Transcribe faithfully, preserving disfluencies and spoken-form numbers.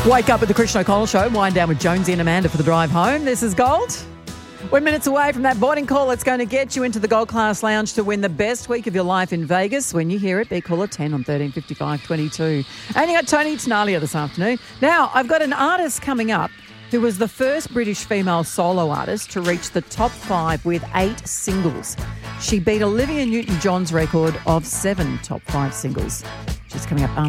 Wake up with the Christian O'Connell Show. Wind down with Jonesy and Amanda for the drive home. This is Gold. We're minutes away from that boarding call that's going to get you into the Gold Class Lounge to win the best week of your life in Vegas. When you hear it, be caller ten on thirteen fifty-five twenty-two. And you got Tony Tenalia this afternoon. Now, I've got an artist coming up who was the first British female solo artist to reach the top five with eight singles. She beat Olivia Newton-John's record of seven top five singles. She's coming up after